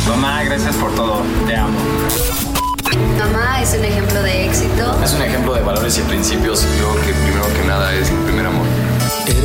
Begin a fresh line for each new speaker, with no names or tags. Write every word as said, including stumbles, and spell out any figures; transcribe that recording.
Mamá, gracias por todo. Te amo.
Mamá es un ejemplo de éxito.
Es un ejemplo de valores y principios.
Yo que primero que nada es mi primer amor.